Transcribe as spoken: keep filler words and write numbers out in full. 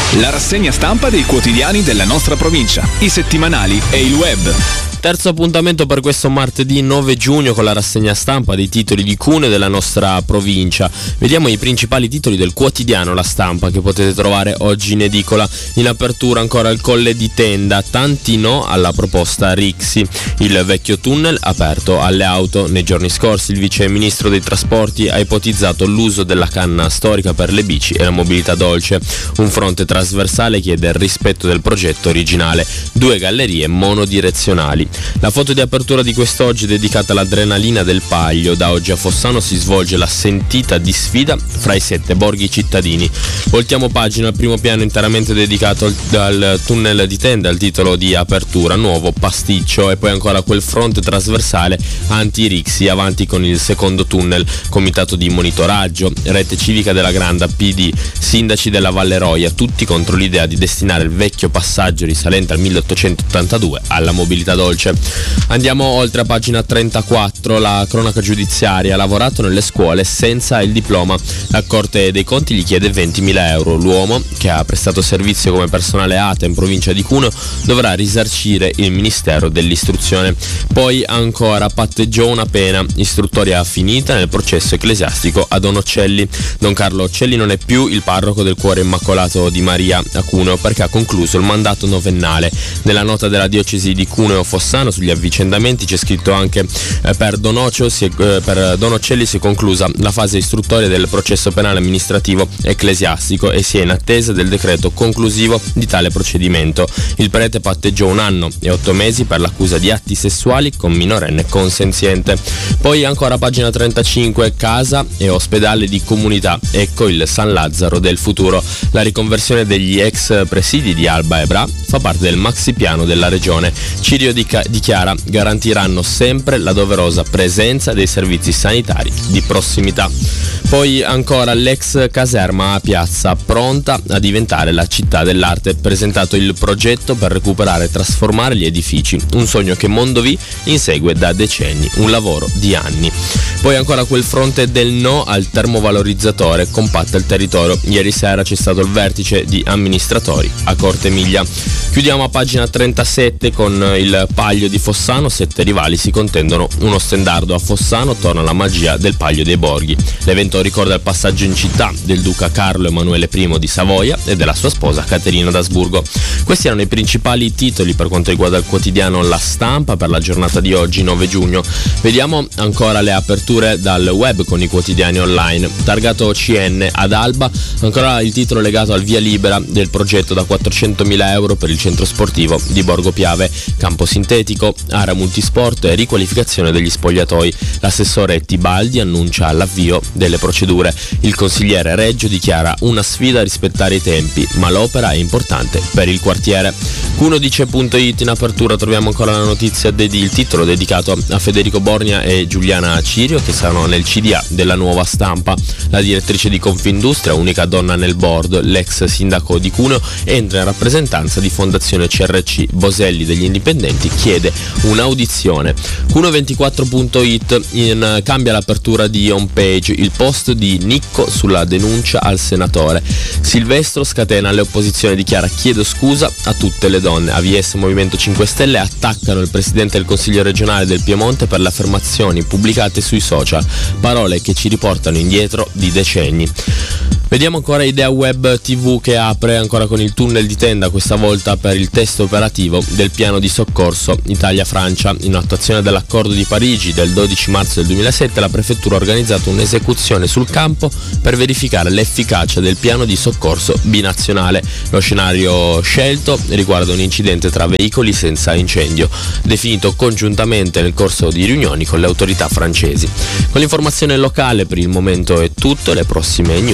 La rassegna stampa dei quotidiani della nostra provincia, i settimanali e il web. Terzo appuntamento per questo martedì nove giugno con la rassegna stampa dei titoli di Cuneo della nostra provincia. Vediamo i principali titoli del quotidiano La Stampa che potete trovare oggi in edicola. In apertura ancora il Colle di Tenda, tanti no alla proposta Rixi. Il vecchio tunnel aperto alle auto. Nei giorni scorsi il vice ministro dei trasporti ha ipotizzato l'uso della canna storica per le bici e la mobilità dolce. Un fronte trasversale chiede il rispetto del progetto originale. Due gallerie monodirezionali. La foto di apertura di quest'oggi è dedicata all'adrenalina del Paglio. Da oggi a Fossano si svolge la sentita di sfida fra i sette borghi cittadini. Voltiamo pagina, al primo piano interamente dedicato al, al tunnel di Tenda, al titolo di apertura, nuovo pasticcio, e poi ancora quel fronte trasversale anti-Rixi, avanti con il secondo tunnel, comitato di monitoraggio, rete civica della Granda, P D, sindaci della Valle Roia, tutti contro l'idea di destinare il vecchio passaggio risalente al milleottocentottantadue alla mobilità dolce. Andiamo oltre a pagina trentaquattro, la cronaca giudiziaria. Ha lavorato nelle scuole senza il diploma. La Corte dei Conti gli chiede ventimila euro. L'uomo, che ha prestato servizio come personale A T A in provincia di Cuneo, dovrà risarcire il Ministero dell'Istruzione. Poi ancora patteggiò una pena. Istruttoria finita nel processo ecclesiastico a Don Occelli. Don Carlo Occelli non è più il parroco del Cuore Immacolato di Maria a Cuneo perché ha concluso il mandato novennale. Nella nota della diocesi di Cuneo Fossano sugli avvicendamenti c'è scritto anche eh, per, Don Ocio si è, eh, per Don Occelli si è conclusa la fase istruttoria del processo penale amministrativo ecclesiastico e si è in attesa del decreto conclusivo di tale procedimento. Il prete patteggiò un anno e otto mesi per l'accusa di atti sessuali con minorenne consenziente. Poi ancora pagina trentacinque, casa e ospedale di comunità, ecco il San Lazzaro del futuro. La riconversione degli ex presidi di Alba e Bra fa parte del maxi piano della regione. Cirio di dichiara garantiranno sempre la doverosa presenza dei servizi sanitari di prossimità. Poi ancora l'ex caserma a Piazza, pronta a diventare la città dell'arte. Presentato il progetto per recuperare e trasformare gli edifici, un sogno che Mondovì insegue da decenni, un lavoro di anni. Poi ancora quel fronte del no al termovalorizzatore, compatta il territorio. Ieri sera c'è stato il vertice di amministratori a Corte Miglia. Chiudiamo a pagina trentasette con il Paglio di Fossano, sette rivali si contendono uno stendardo. A Fossano torna la magia del Paglio dei Borghi. L'evento ricorda il passaggio in città del duca Carlo Emanuele I di Savoia e della sua sposa Caterina d'Asburgo. Questi erano i principali titoli per quanto riguarda il quotidiano La Stampa per la giornata di oggi nove giugno. Vediamo ancora le aperture dal web con i quotidiani online. Targato C N ad Alba, ancora il titolo legato al via libera del progetto da quattrocentomila euro per il centro sportivo di Borgo Piave, campo sintetico, area multisport e riqualificazione degli spogliatoi. L'assessore Tibaldi annuncia l'avvio delle procedure. Il consigliere Reggio dichiara una sfida a rispettare i tempi, ma l'opera è importante per il quartiere. Cuneo dice punto it in apertura troviamo ancora la notizia del il titolo dedicato a Federico Borgna e Giuliana Cirio che saranno nel C D A della Nuova Stampa. La direttrice di Confindustria, unica donna nel board, l'ex sindaco di Cuneo, entra in rappresentanza di Fondazione C R C. Boselli degli Indipendenti chiede un'audizione. Cuneo ventiquattro punto it in, cambia l'apertura di home page, il post di Nicco sulla denuncia al senatore. Silvestro scatena le opposizioni, dichiara chiedo scusa a tutte le donne. A V S Movimento cinque Stelle attaccano il presidente del Consiglio regionale del Piemonte per le affermazioni pubblicate sui social, parole che ci riportano indietro di decenni. Vediamo ancora Idea Web tivù che apre ancora con il tunnel di Tenda, questa volta per il test operativo del piano di soccorso Italia-Francia. In attuazione dell'accordo di Parigi del dodici marzo del duemilasette, la prefettura ha organizzato un'esecuzione sul campo per verificare l'efficacia del piano di soccorso binazionale. Lo scenario scelto riguarda un incidente tra veicoli senza incendio, definito congiuntamente nel corso di riunioni con le autorità francesi. Con l'informazione locale per il momento è tutto, le prossime news